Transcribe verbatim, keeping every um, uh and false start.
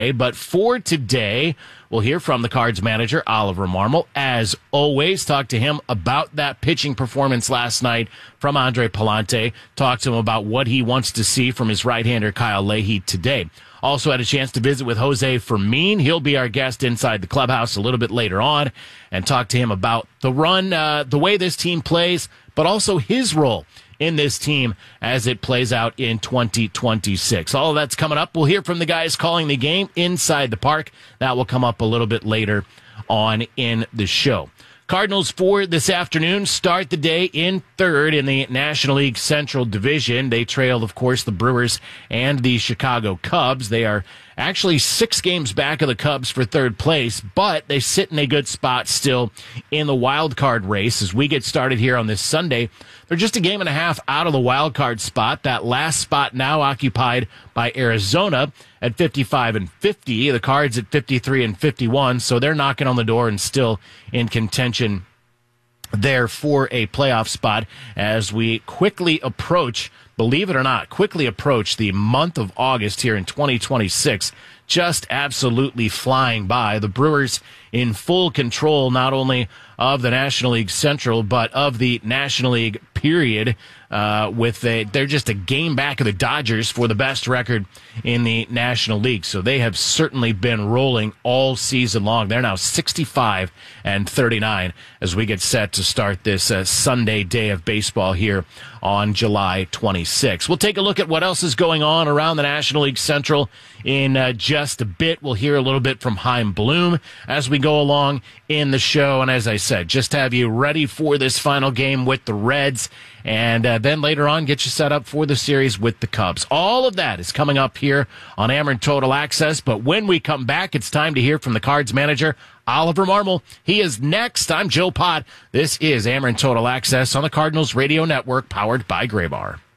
But for today, we'll hear from the Cards manager, Oliver Marmol. As always, talk to him about that pitching performance last night from Andre Pallante. Talk to him about what he wants to see from his right-hander, Kyle Leahy, today. Also had a chance to visit with Jose Fermin. He'll be our guest inside the clubhouse a little bit later on and talk to him about the run, uh, the way this team plays, but also his role in this team as it plays out in twenty twenty-six. All of that's coming up. We'll hear from the guys calling the game inside the park. That will come up a little bit later on in the show. Cardinals for this afternoon start the day in third in the National League Central Division. They trail, of course, the Brewers and the Chicago Cubs. They are actually six games back of the Cubs for third place, but they sit in a good spot still in the wild card race. As we get started here on this Sunday, they're just a game and a half out of the wild card spot. That last spot now occupied by Arizona at fifty-five and fifty. The Cards at fifty-three and fifty-one, so they're knocking on the door and still in contention there for a playoff spot as we quickly approach, believe it or not, quickly approach the month of August here in twenty twenty-six. Just absolutely flying by. The Brewers in full control not only of the National League Central, but of the National League period. Uh, with a, they're just a game back of the Dodgers for the best record in the National League. So they have certainly been rolling all season long. They're now sixty-five and thirty-nine as we get set to start this uh, Sunday day of baseball here on July twenty-sixth. We'll take a look at what else is going on around the National League Central in uh, just a bit. We'll hear a little bit from Chaim Bloom as we go along in the show. And as I said, just have you ready for this final game with the Reds. And uh, then later on, get you set up for the series with the Cubs. All of that is coming up here on Ameren Total Access. But when we come back, it's time to hear from the Cards manager, Oliver Marmol. He is next. I'm Joe Pott. This is Ameren Total Access on the Cardinals Radio Network, powered by Graybar.